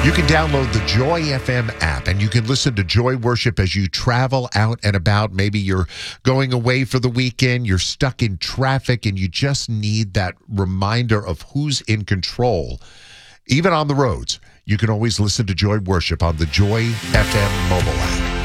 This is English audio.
You can download the Joy FM app and you can listen to Joy Worship as you travel out and about. Maybe you're going away for the weekend, you're stuck in traffic, and you just need that reminder of who's in control. Even on the roads, you can always listen to Joy Worship on the Joy FM mobile app.